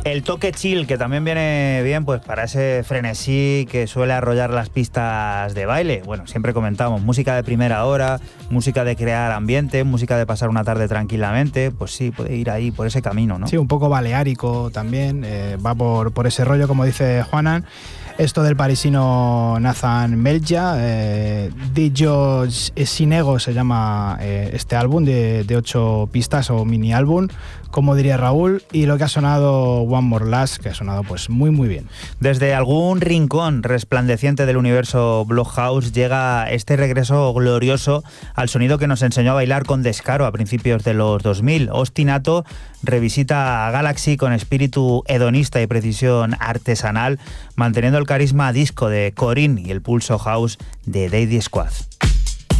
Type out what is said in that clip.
El toque chill, que también viene bien pues para ese frenesí que suele arrollar las pistas de baile. Bueno, siempre comentamos, música de primera hora, música de crear ambiente, música de pasar una tarde tranquilamente. Pues sí, puede ir ahí por ese camino, ¿no? Sí, un poco baleárico también, va por ese rollo, como dice Juanan. Esto del parisino Nathan Melja, Dijo Sinego se llama este álbum de 8 pistas o mini álbum, como diría Raúl, y lo que ha sonado One More Last, que ha sonado pues muy muy bien. Desde algún rincón resplandeciente del universo Blockhouse llega este regreso glorioso al sonido que nos enseñó a bailar con descaro a principios de los 2000. Ostinato revisita a Galaxy con espíritu hedonista y precisión artesanal, manteniendo el carisma disco de Corinne y el pulso house de Daddy Squad.